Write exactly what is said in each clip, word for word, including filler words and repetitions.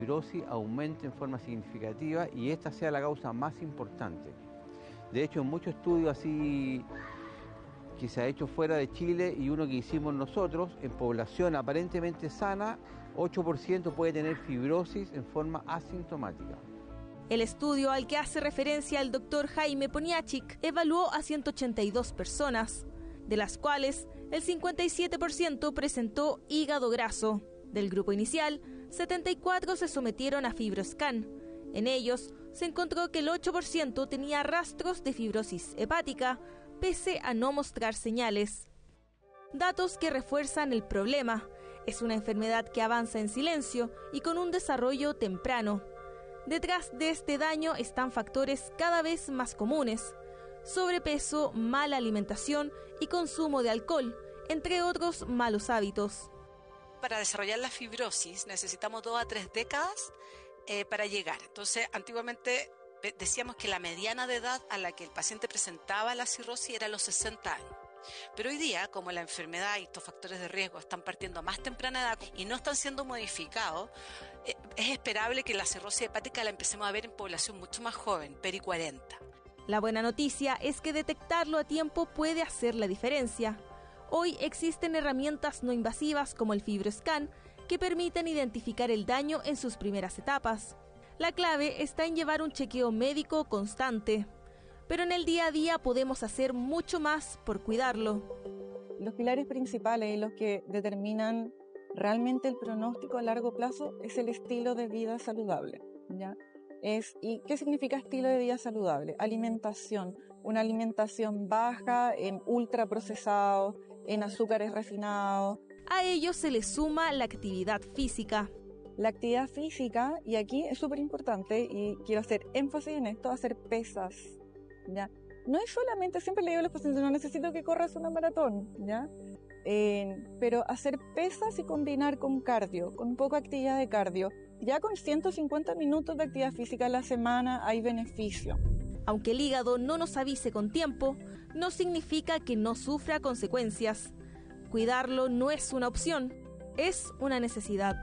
fibrosis aumente en forma significativa y esta sea la causa más importante. De hecho, en muchos estudios así que se ha hecho fuera de Chile y uno que hicimos nosotros, en población aparentemente sana, ocho por ciento puede tener fibrosis en forma asintomática. El estudio al que hace referencia el doctor Jaime Poniatchik evaluó a ciento ochenta y dos personas, de las cuales el cincuenta y siete por ciento presentó hígado graso. Del grupo inicial, setenta y cuatro se sometieron a FibroScan. En ellos se encontró que el ocho por ciento tenía rastros de fibrosis hepática, pese a no mostrar señales. Datos que refuerzan el problema. Es una enfermedad que avanza en silencio y con un desarrollo temprano. Detrás de este daño están factores cada vez más comunes: sobrepeso, mala alimentación y consumo de alcohol, entre otros malos hábitos. Para desarrollar la fibrosis necesitamos dos a tres décadas eh, para llegar. Entonces, antiguamente decíamos que la mediana de edad a la que el paciente presentaba la cirrosis era los sesenta años. Pero hoy día, como la enfermedad y estos factores de riesgo están partiendo a más temprana edad y no están siendo modificados, eh, es esperable que la cirrosis hepática la empecemos a ver en población mucho más joven, peri cuarenta. La buena noticia es que detectarlo a tiempo puede hacer la diferencia. Hoy existen herramientas no invasivas como el FibroScan que permiten identificar el daño en sus primeras etapas. La clave está en llevar un chequeo médico constante, pero en el día a día podemos hacer mucho más por cuidarlo. Los pilares principales y los que determinan realmente el pronóstico a largo plazo es el estilo de vida saludable, ¿ya? Es, ¿y qué significa estilo de vida saludable? Alimentación, una alimentación baja en ultraprocesados, en azúcares refinados. A ello se le suma la actividad física. La actividad física, y aquí es súper importante, y quiero hacer énfasis en esto, hacer pesas, ¿ya? No es solamente, siempre le digo a los pacientes, no necesito que corras una maratón, ¿ya? Eh, pero hacer pesas y combinar con cardio, con poca actividad de cardio. Ya con ciento cincuenta minutos de actividad física a la semana hay beneficio. Aunque el hígado no nos avise con tiempo, no significa que no sufra consecuencias. Cuidarlo no es una opción, es una necesidad.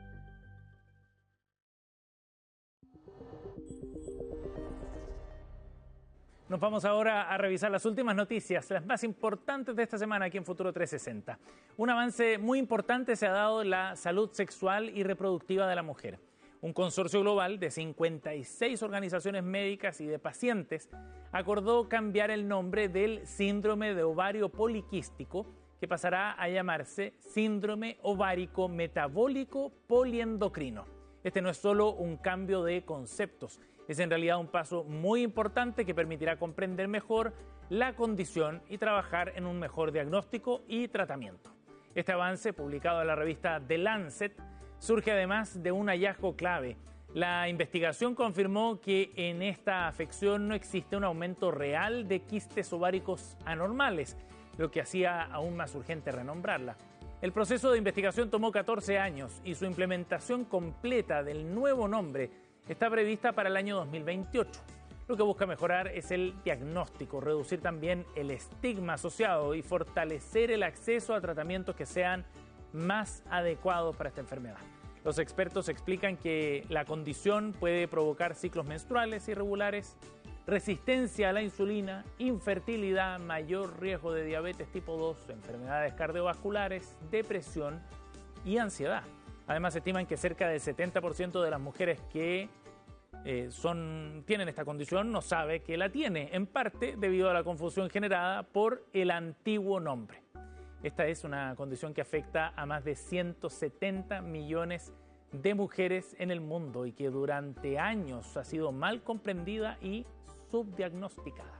Nos vamos ahora a revisar las últimas noticias, las más importantes de esta semana aquí en Futuro trescientos sesenta. Un avance muy importante se ha dado en la salud sexual y reproductiva de la mujer. Un consorcio global de cincuenta y seis organizaciones médicas y de pacientes acordó cambiar el nombre del síndrome de ovario poliquístico, que pasará a llamarse síndrome ovárico metabólico poliendocrino. Este no es solo un cambio de conceptos, es en realidad un paso muy importante que permitirá comprender mejor la condición y trabajar en un mejor diagnóstico y tratamiento. Este avance, publicado en la revista The Lancet, surge además de un hallazgo clave. La investigación confirmó que en esta afección no existe un aumento real de quistes ováricos anormales, lo que hacía aún más urgente renombrarla. El proceso de investigación tomó catorce años y su implementación completa del nuevo nombre está prevista para el año dos mil veintiocho. Lo que busca mejorar es el diagnóstico, reducir también el estigma asociado y fortalecer el acceso a tratamientos que sean más adecuados para esta enfermedad. Los expertos explican que la condición puede provocar ciclos menstruales irregulares, resistencia a la insulina, infertilidad, mayor riesgo de diabetes tipo dos, enfermedades cardiovasculares, depresión y ansiedad. Además, estiman que cerca del setenta por ciento de las mujeres que eh, son, tienen esta condición no sabe que la tiene, en parte debido a la confusión generada por el antiguo nombre. Esta es una condición que afecta a más de ciento setenta millones de mujeres en el mundo y que durante años ha sido mal comprendida y subdiagnosticada.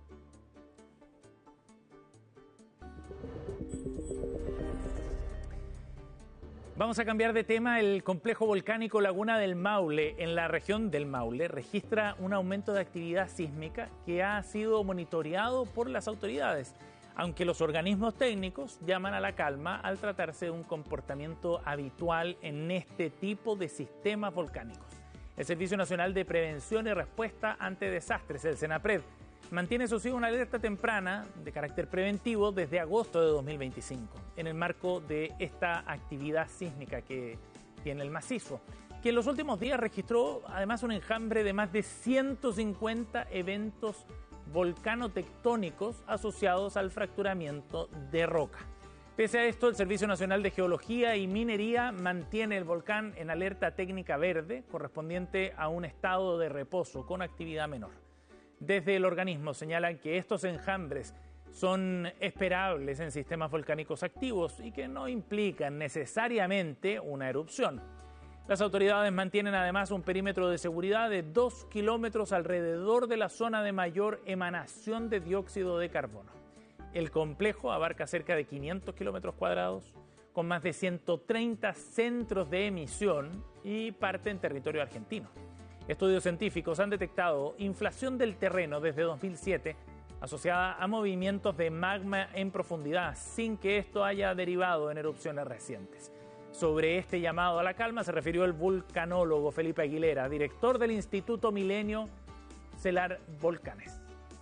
Vamos a cambiar de tema. El complejo volcánico Laguna del Maule, en la región del Maule, registra un aumento de actividad sísmica que ha sido monitoreado por las autoridades, aunque los organismos técnicos llaman a la calma al tratarse de un comportamiento habitual en este tipo de sistemas volcánicos. El Servicio Nacional de Prevención y Respuesta ante Desastres, el SENAPRED, mantiene eso sí una alerta temprana de carácter preventivo desde agosto de dos mil veinticinco, en el marco de esta actividad sísmica que tiene el macizo, que en los últimos días registró además un enjambre de más de ciento cincuenta eventos volcanotectónicos asociados al fracturamiento de roca. Pese a esto, el Servicio Nacional de Geología y Minería mantiene el volcán en alerta técnica verde, correspondiente a un estado de reposo con actividad menor. Desde el organismo señalan que estos enjambres son esperables en sistemas volcánicos activos y que no implican necesariamente una erupción. Las autoridades mantienen además un perímetro de seguridad de dos kilómetros alrededor de la zona de mayor emanación de dióxido de carbono. El complejo abarca cerca de quinientos kilómetros cuadrados, con más de ciento treinta centros de emisión y parte en territorio argentino. Estudios científicos han detectado inflación del terreno desde dos mil siete asociada a movimientos de magma en profundidad, sin que esto haya derivado en erupciones recientes. Sobre este llamado a la calma se refirió el vulcanólogo Felipe Aguilera, director del Instituto Milenio Celar Volcanes.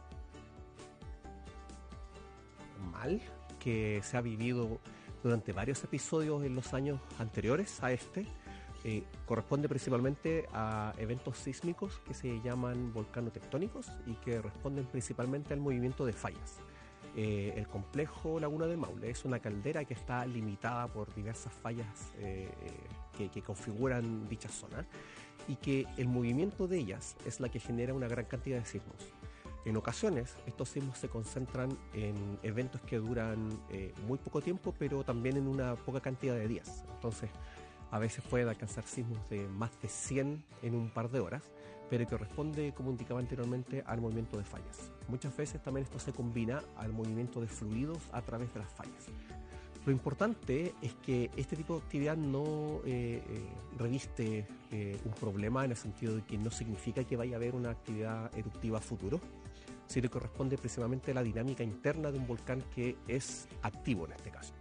Mal que se ha vivido durante varios episodios en los años anteriores a este, eh, corresponde principalmente a eventos sísmicos que se llaman volcanotectónicos y que responden principalmente al movimiento de fallas. Eh, el complejo Laguna del Maule es una caldera que está limitada por diversas fallas eh, que, que configuran dicha zona y que el movimiento de ellas es la que genera una gran cantidad de sismos. En ocasiones, estos sismos se concentran en eventos que duran eh, muy poco tiempo, pero también en una poca cantidad de días. Entonces, a veces pueden alcanzar sismos de más de cien en un par de horas, pero que responde, como indicaba anteriormente, al movimiento de fallas. Muchas veces también esto se combina al movimiento de fluidos a través de las fallas. Lo importante es que este tipo de actividad no eh, eh, reviste eh, un problema en el sentido de que no significa que vaya a haber una actividad eruptiva a futuro, sino que corresponde precisamente a la dinámica interna de un volcán que es activo en este caso.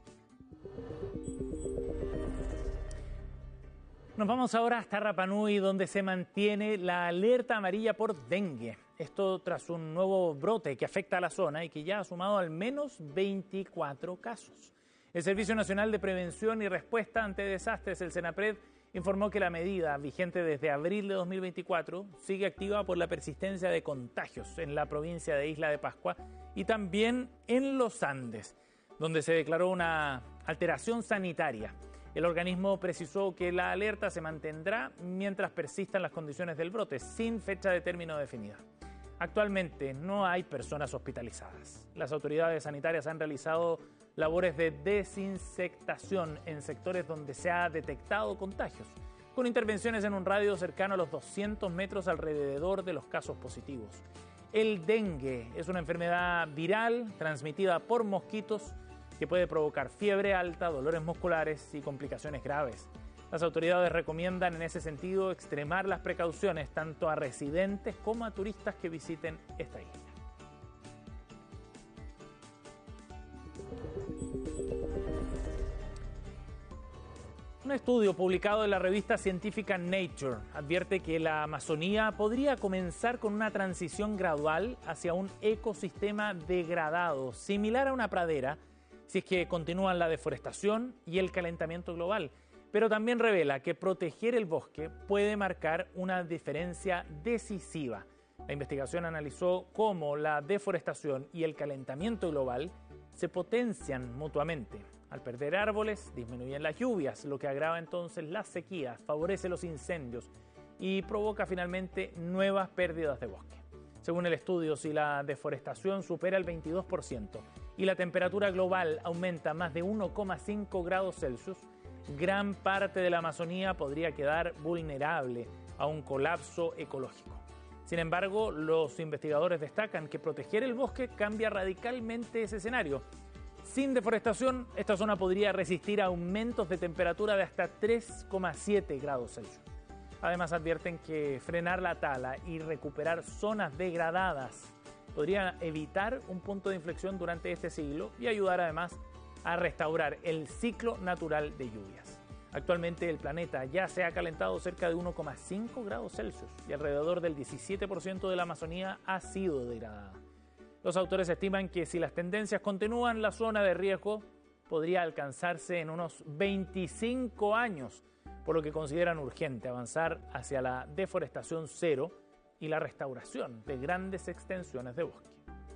Nos vamos ahora hasta Rapa Nui, donde se mantiene la alerta amarilla por dengue. Esto tras un nuevo brote que afecta a la zona y que ya ha sumado al menos veinticuatro casos. El Servicio Nacional de Prevención y Respuesta ante Desastres, el SENAPRED, informó que la medida, vigente desde abril de dos mil veinticuatro, sigue activa por la persistencia de contagios en la provincia de Isla de Pascua y también en los Andes, donde se declaró una alteración sanitaria. El organismo precisó que la alerta se mantendrá mientras persistan las condiciones del brote, sin fecha de término definida. Actualmente no hay personas hospitalizadas. Las autoridades sanitarias han realizado labores de desinsectación en sectores donde se ha detectado contagios, con intervenciones en un radio cercano a los doscientos metros alrededor de los casos positivos. El dengue es una enfermedad viral transmitida por mosquitos que puede provocar fiebre alta, dolores musculares y complicaciones graves. Las autoridades recomiendan en ese sentido extremar las precauciones tanto a residentes como a turistas que visiten esta isla. Un estudio publicado en la revista científica Nature advierte que la Amazonía podría comenzar con una transición gradual hacia un ecosistema degradado, similar a una pradera, si es que continúan la deforestación y el calentamiento global. Pero también revela que proteger el bosque puede marcar una diferencia decisiva. La investigación analizó cómo la deforestación y el calentamiento global se potencian mutuamente. Al perder árboles, disminuyen las lluvias, lo que agrava entonces las sequías, favorece los incendios y provoca finalmente nuevas pérdidas de bosque. Según el estudio, si la deforestación supera el veintidós por ciento y la temperatura global aumenta más de uno coma cinco grados Celsius, gran parte de la Amazonía podría quedar vulnerable a un colapso ecológico. Sin embargo, los investigadores destacan que proteger el bosque cambia radicalmente ese escenario. Sin deforestación, esta zona podría resistir a aumentos de temperatura de hasta tres coma siete grados Celsius. Además, advierten que frenar la tala y recuperar zonas degradadas podría evitar un punto de inflexión durante este siglo y ayudar además a restaurar el ciclo natural de lluvias. Actualmente el planeta ya se ha calentado cerca de uno coma cinco grados Celsius y alrededor del diecisiete por ciento de la Amazonía ha sido degradada. Los autores estiman que si las tendencias continúan, la zona de riesgo podría alcanzarse en unos veinticinco años, por lo que consideran urgente avanzar hacia la deforestación cero y la restauración de grandes extensiones de bosque.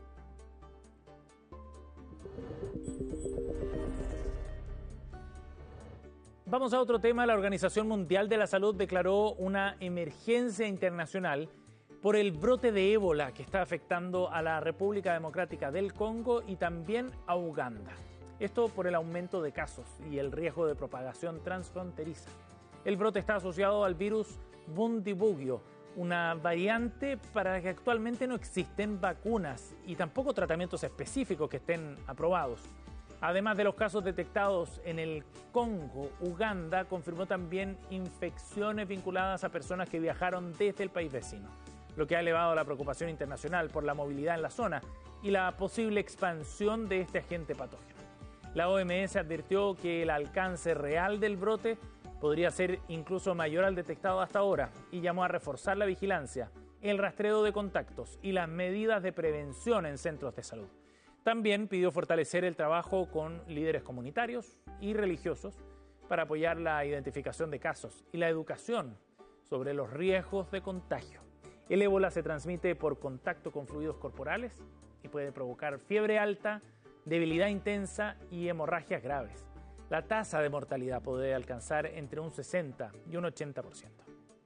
Vamos a otro tema. La Organización Mundial de la Salud declaró una emergencia internacional por el brote de ébola que está afectando a la República Democrática del Congo y también a Uganda. Esto por el aumento de casos y el riesgo de propagación transfronteriza. El brote está asociado al virus Bundibugyo, una variante para la que actualmente no existen vacunas y tampoco tratamientos específicos que estén aprobados. Además de los casos detectados en el Congo, Uganda confirmó también infecciones vinculadas a personas que viajaron desde el país vecino, lo que ha elevado la preocupación internacional por la movilidad en la zona y la posible expansión de este agente patógeno. La O M S advirtió que el alcance real del brote podría ser incluso mayor al detectado hasta ahora y llamó a reforzar la vigilancia, el rastreo de contactos y las medidas de prevención en centros de salud. También pidió fortalecer el trabajo con líderes comunitarios y religiosos para apoyar la identificación de casos y la educación sobre los riesgos de contagio. El ébola se transmite por contacto con fluidos corporales y puede provocar fiebre alta, debilidad intensa y hemorragias graves. La tasa de mortalidad puede alcanzar entre un sesenta y un ochenta por ciento.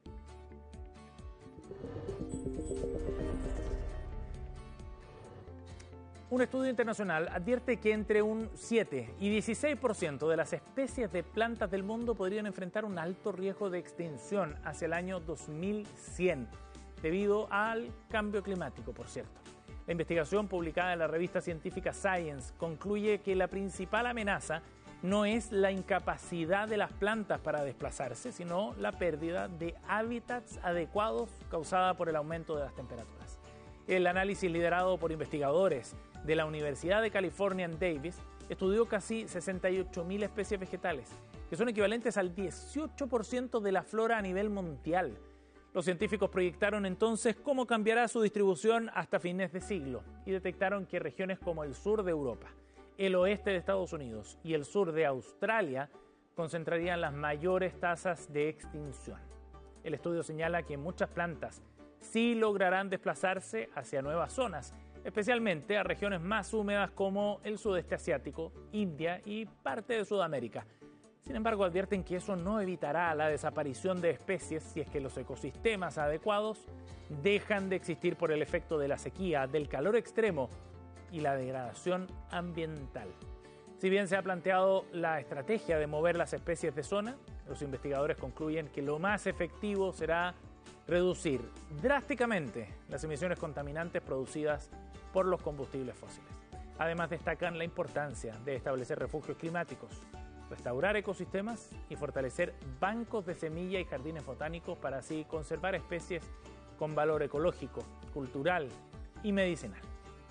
Un estudio internacional advierte que entre un siete y dieciséis por ciento de las especies de plantas del mundo podrían enfrentar un alto riesgo de extinción hacia el año dos mil cien, debido al cambio climático, por cierto. La investigación publicada en la revista científica Science concluye que la principal amenaza no es la incapacidad de las plantas para desplazarse, sino la pérdida de hábitats adecuados causada por el aumento de las temperaturas. El análisis liderado por investigadores de la Universidad de California en Davis estudió casi sesenta y ocho mil especies vegetales, que son equivalentes al dieciocho por ciento de la flora a nivel mundial. Los científicos proyectaron entonces cómo cambiará su distribución hasta fines de siglo y detectaron que regiones como el sur de Europa, el oeste de Estados Unidos y el sur de Australia concentrarían las mayores tasas de extinción. El estudio señala que muchas plantas sí lograrán desplazarse hacia nuevas zonas, especialmente a regiones más húmedas como el sudeste asiático, India y parte de Sudamérica. Sin embargo, advierten que eso no evitará la desaparición de especies si es que los ecosistemas adecuados dejan de existir por el efecto de la sequía, del calor extremo y la degradación ambiental. Si bien se ha planteado la estrategia de mover las especies de zona, los investigadores concluyen que lo más efectivo será reducir drásticamente las emisiones contaminantes producidas por los combustibles fósiles. Además, destacan la importancia de establecer refugios climáticos, restaurar ecosistemas y fortalecer bancos de semilla y jardines botánicos para así conservar especies con valor ecológico, cultural y medicinal.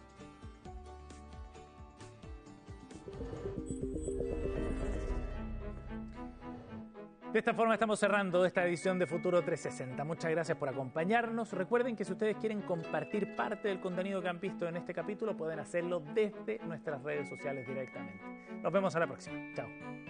De esta forma estamos cerrando esta edición de Futuro trescientos sesenta. Muchas gracias por acompañarnos. Recuerden que si ustedes quieren compartir parte del contenido que han visto en este capítulo, pueden hacerlo desde nuestras redes sociales directamente. Nos vemos a la próxima. Chao.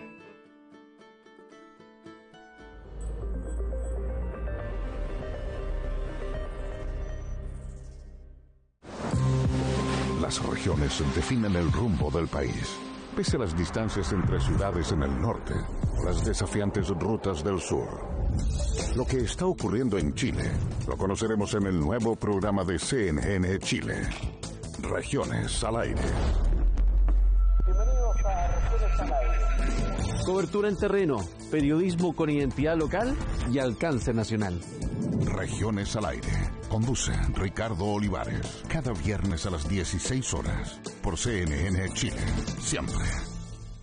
Las regiones definen el rumbo del país. Pese a las distancias entre ciudades en el norte, las desafiantes rutas del sur. Lo que está ocurriendo en Chile lo conoceremos en el nuevo programa de C N N Chile. Regiones al aire. Bienvenidos a Regiones al aire. Cobertura en terreno, periodismo con identidad local y alcance nacional. Regiones al aire. Conduce Ricardo Olivares. Cada viernes a las dieciséis horas por C N N Chile. Siempre